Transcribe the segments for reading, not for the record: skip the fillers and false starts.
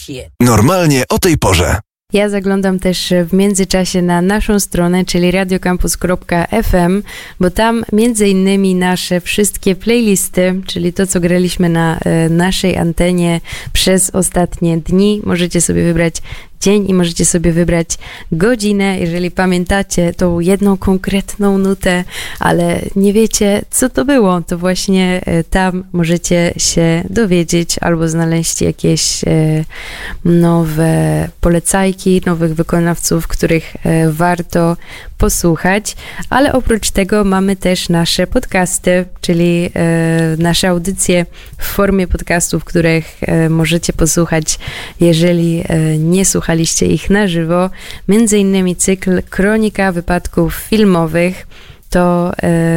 Normalnie o tej porze. Ja zaglądam też w międzyczasie na naszą stronę, czyli radiocampus.fm, bo tam między innymi nasze wszystkie playlisty, czyli to, co graliśmy na naszej antenie przez ostatnie dni, możecie sobie wybrać dzień i możecie sobie wybrać godzinę, jeżeli pamiętacie tą jedną konkretną nutę, ale nie wiecie, co to było, to właśnie tam możecie się dowiedzieć albo znaleźć jakieś nowe polecajki, nowych wykonawców, których warto posłuchać, ale oprócz tego mamy też nasze podcasty, czyli nasze audycje w formie podcastów, których możecie posłuchać, jeżeli nie słuchaliście ich na żywo. Między innymi cykl Kronika wypadków filmowych. To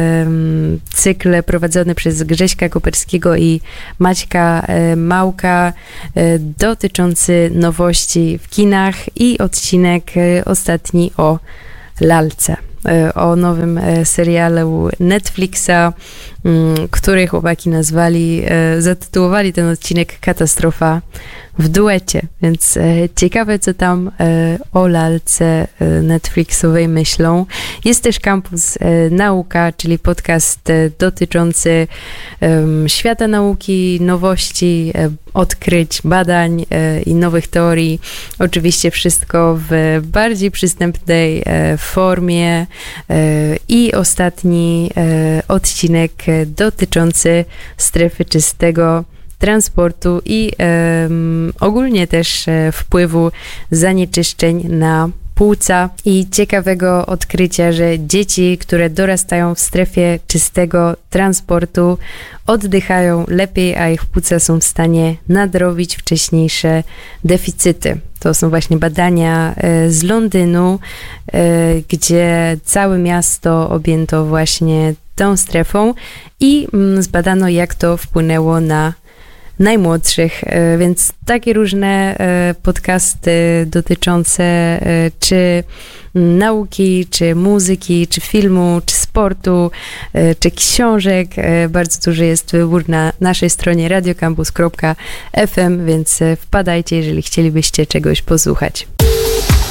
cykl prowadzony przez Grześka Koperskiego i Maćka Małka dotyczący nowości w kinach i odcinek ostatni o lalce. O nowym serialu Netflixa, który chłopaki zatytułowali ten odcinek Katastrofa w duecie, więc ciekawe, co tam o lalce Netflixowej myślą. Jest też Campus Nauka, czyli podcast dotyczący świata nauki, nowości, odkryć, badań i nowych teorii. Oczywiście wszystko w bardziej przystępnej formie i ostatni odcinek dotyczący strefy czystego transportu i ogólnie też wpływu zanieczyszczeń na płuca i ciekawego odkrycia, że dzieci, które dorastają w strefie czystego transportu, oddychają lepiej, a ich płuca są w stanie nadrobić wcześniejsze deficyty. To są właśnie badania z Londynu, gdzie całe miasto objęto właśnie tą strefą i zbadano, jak to wpłynęło na najmłodszych, więc takie różne podcasty dotyczące czy nauki, czy muzyki, czy filmu, czy sportu, czy książek. Bardzo duży jest wybór na naszej stronie radiocampus.fm, więc wpadajcie, jeżeli chcielibyście czegoś posłuchać.